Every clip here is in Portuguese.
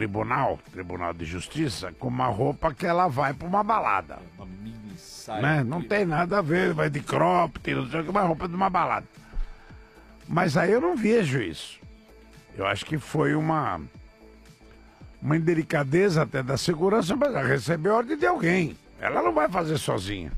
Tribunal de Justiça, com uma roupa que ela vai pra uma balada. Uma mini saia. Né? Não tem nada a ver, vai de cropped, não sei o que, uma roupa de uma balada. Mas aí eu não vejo isso. Eu acho que foi uma indelicadeza até da segurança, mas ela recebeu ordem de alguém. Ela não vai fazer sozinha.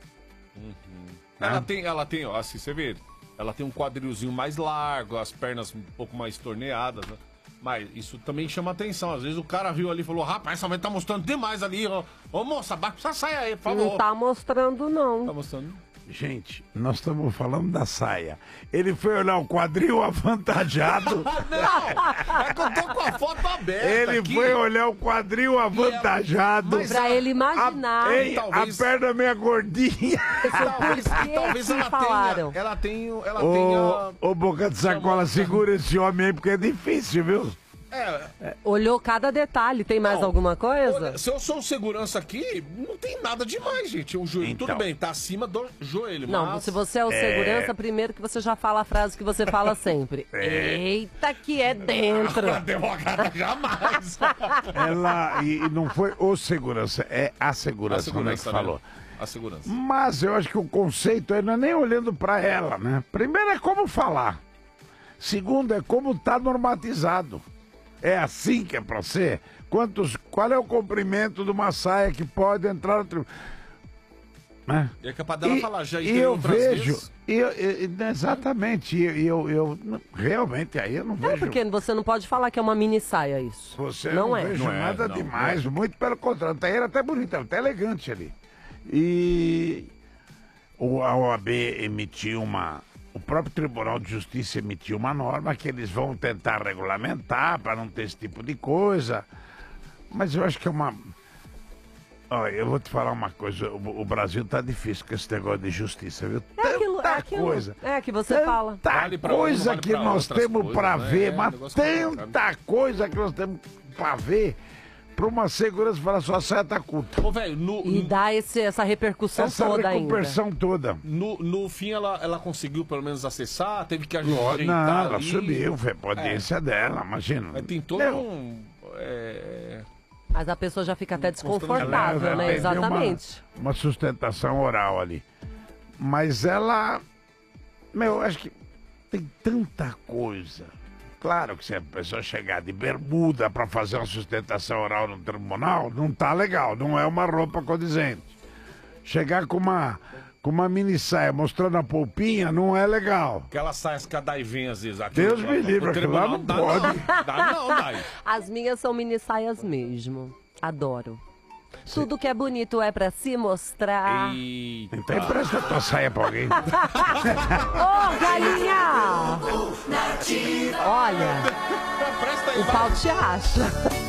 Ela tem, ó, assim, você vê, ela tem um quadrilzinho mais largo, as pernas um pouco mais torneadas, né? Mas isso também chama atenção. Às vezes o cara viu ali e falou, rapaz, essa mulher tá mostrando demais ali, ó. Ô moça, baixa essa saia aí, por favor. Não tá mostrando, não. Tá mostrando? Gente, nós estamos falando da saia. Ele foi olhar o quadril avantajado. Não, é que eu tô com a foto aberta. Ele aqui. foi olhar o quadril avantajado. Pra ele imaginar. talvez- A perna meia gordinha. Talvez ela falaram? tenha. Ela tenha. Ô, Boca de Sacola, segura esse homem aí, porque é difícil, viu? Olhou cada detalhe. Tem mais alguma coisa? Olha, se eu sou o segurança aqui, não tem nada demais, gente. O joelho, Então. tudo bem, tá acima do joelho, Não, mas... se você é o segurança, primeiro que você já fala a frase que você fala sempre. Eita, que é dentro. A advogada jamais. Ela, e não foi o segurança, é a segurança, como é que né? falou. A segurança. Mas eu acho que o conceito aí não é nem olhando pra ela, né? Primeiro é como falar. Segundo é como tá normatizado. É assim que é pra ser? Qual é o comprimento de uma saia que pode entrar no tribunal? Né? E é capaz dela falar, já e tem eu outras vejo, vezes. exatamente, eu realmente aí eu não É vejo. porque você não pode falar que é uma mini saia isso. Você não é. vejo Não é, nada não, demais, muito pelo contrário. Era até bonita, até elegante ali. E a OAB emitiu o próprio Tribunal de Justiça emitiu uma norma que eles vão tentar regulamentar para não ter esse tipo de coisa. Mas eu acho que é uma... Olha, eu vou te falar uma coisa, o Brasil tá difícil com esse negócio de justiça, viu? Tanta coisa. É que você fala. Tanta Vale pra coisa uma, vale que pra nós outras temos coisas, pra né? ver, É, mas negócio complicado. tanta coisa que nós temos pra ver pra uma segurança falar sua saia tá curta. Ô, velho, E dá essa repercussão Essa toda ainda. recupersão toda. no fim ela conseguiu pelo menos acessar, teve que Não, ajeitar ela ali. subiu, foi a potência dela, imagina. Mas tem todo Não. um... Mas a pessoa já fica até desconfortável, Ela né? teve Exatamente. Uma sustentação oral ali. Mas ela... Meu, acho que tem tanta coisa. Claro que se a pessoa chegar de bermuda pra fazer uma sustentação oral no tribunal, não tá legal, não é uma roupa condizente. Chegar com uma mini saia mostrando a polpinha não é legal. Aquelas saias que a Dai vem às vezes. Aqui Deus no- me livre, no aquilo lá tribunal não dá pode. Dá não, Dai. As minhas são mini saias mesmo. Adoro. Tudo que é bonito é pra se mostrar. Eita. Então empresta a tua saia pra alguém. Ô, galinha! Olha, Presta aí, o pau te acha.